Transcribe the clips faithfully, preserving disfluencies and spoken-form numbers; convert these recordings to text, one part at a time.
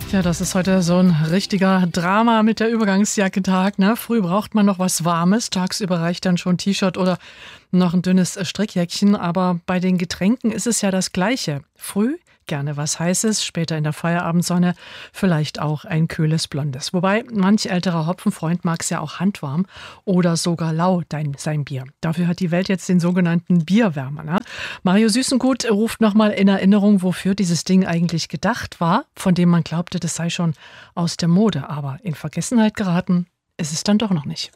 Ja, das ist heute so ein richtiger Drama mit der Übergangsjacke-Tag. Ne? Früh braucht man noch was Warmes, tagsüber reicht dann schon T-Shirt oder noch ein dünnes Strickjäckchen. Aber bei den Getränken ist es ja das Gleiche. Früh gerne was Heißes, später in der Feierabendsonne vielleicht auch ein kühles Blondes. Wobei manch älterer Hopfenfreund mag es ja auch handwarm oder sogar lau, dein, sein Bier. Dafür hat die Welt jetzt den sogenannten Bierwärmer. Ne? Mario Süßengut ruft nochmal in Erinnerung, wofür dieses Ding eigentlich gedacht war, von dem man glaubte, das sei schon aus der Mode. Aber in Vergessenheit geraten ist es dann doch noch nicht.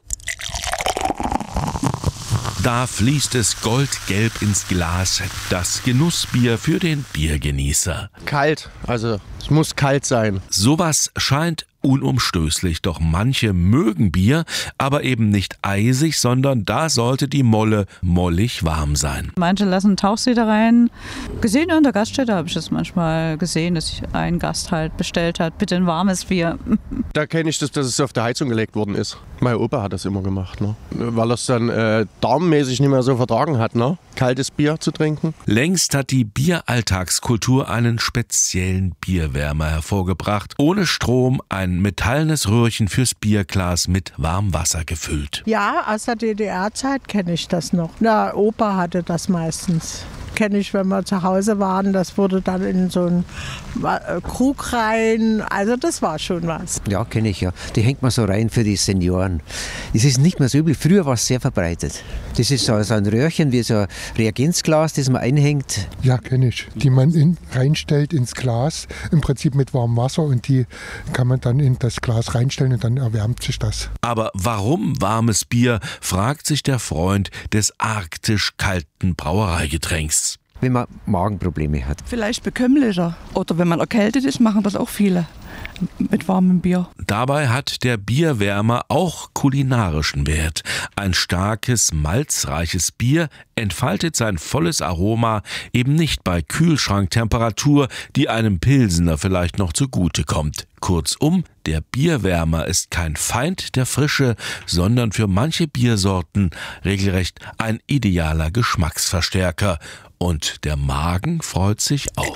Da fließt es goldgelb ins Glas, das Genussbier für den Biergenießer. Kalt, also es muss kalt sein. Sowas scheint unumstößlich, doch manche mögen Bier, aber eben nicht eisig, sondern da sollte die Molle mollig warm sein. Manche lassen Tauchsieder rein. Gesehen an der Gaststätte habe ich es manchmal gesehen, dass sich ein Gast halt bestellt hat, bitte ein warmes Bier. Da kenne ich das, dass es auf der Heizung gelegt worden ist. Mein Opa hat das immer gemacht, ne? Weil er es dann äh, darmmäßig nicht mehr so vertragen hat, ne? Kaltes Bier zu trinken. Längst hat die Bieralltagskultur einen speziellen Bierwärmer hervorgebracht. Ohne Strom ein metallenes Röhrchen fürs Bierglas mit Warmwasser gefüllt. Ja, aus der D D R-Zeit kenne ich das noch. Na, Opa hatte das meistens. Kenne ich, wenn wir zu Hause waren, das wurde dann in so einen Krug rein, also das war schon was. Ja, kenne ich ja. Die hängt man so rein für die Senioren. Es ist nicht mehr so übel, früher war es sehr verbreitet. Das ist so, so ein Röhrchen wie so ein Reagenzglas, das man einhängt. Ja, kenne ich. Die man in, reinstellt ins Glas, im Prinzip mit warmem Wasser und die kann man dann in das Glas reinstellen und dann erwärmt sich das. Aber warum warmes Bier, fragt sich der Freund des arktisch kalten Brauereigetränks. Wenn man Magenprobleme hat. Vielleicht bekömmlicher. Oder wenn man erkältet ist, machen das auch viele mit warmem Bier. Dabei hat der Bierwärmer auch kulinarischen Wert. Ein starkes, malzreiches Bier entfaltet sein volles Aroma eben nicht bei Kühlschranktemperatur, die einem Pilsener vielleicht noch zugute kommt. Kurzum, der Bierwärmer ist kein Feind der Frische, sondern für manche Biersorten regelrecht ein idealer Geschmacksverstärker. Und der Magen freut sich auch.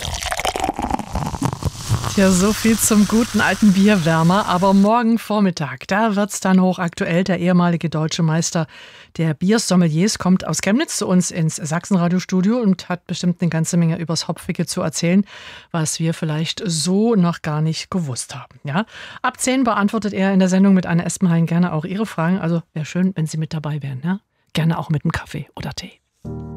Ja, so viel zum guten alten Bierwärmer. Aber morgen Vormittag, da wird's dann hochaktuell. Der ehemalige deutsche Meister der Biersommeliers kommt aus Chemnitz zu uns ins Sachsenradiostudio und hat bestimmt eine ganze Menge übers Hopfige zu erzählen, was wir vielleicht so noch gar nicht gewusst haben. Ja? Ab zehn beantwortet er in der Sendung mit Anne Espenhain gerne auch Ihre Fragen. Also wäre schön, wenn Sie mit dabei wären. Ja? Gerne auch mit einem Kaffee oder Tee.